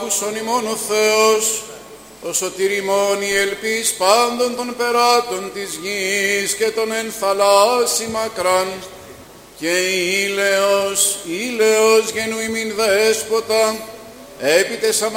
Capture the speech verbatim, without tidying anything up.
άκουσον ημών ο Θεός, ο σωτήρ ημών η ελπίς πάντων των περάτων της γης και των εν θαλάσσι μακράν, και ήλαιος, ήλαιος γενού ημίν δέσποτα, έπειτε